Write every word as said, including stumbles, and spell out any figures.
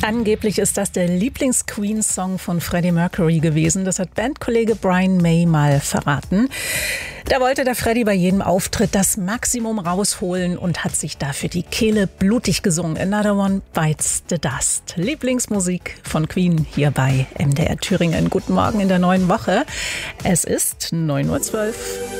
Angeblich ist das der Lieblings-Queen-Song von Freddie Mercury gewesen. Das hat Bandkollege Brian May mal verraten. Da wollte der Freddie bei jedem Auftritt das Maximum rausholen und hat sich dafür die Kehle blutig gesungen. Another One Bites the Dust. Lieblingsmusik von Queen hier bei M D R Thüringen. Guten Morgen in der neuen Woche. Es ist neun Uhr zwölf.